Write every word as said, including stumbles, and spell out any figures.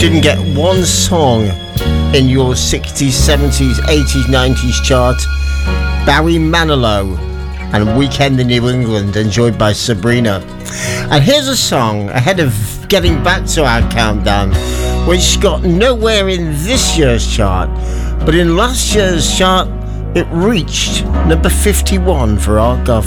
didn't get one song in your sixties, seventies, eighties, nineties chart, Barry Manilow and Weekend in New England, enjoyed by Sabrina. And here's a song ahead of getting back to our countdown, which got nowhere in this year's chart, but in last year's chart it reached number fifty-one for Art Goff.